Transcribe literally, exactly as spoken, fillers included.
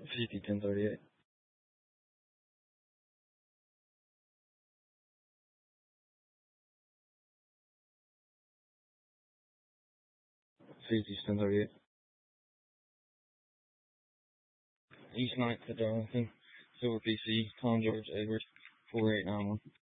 fifty, ten thirty-eight. fifty, ten thirty-eight. East ninth at Darlington. Silver P C, Tom George Edwards, four eight nine one.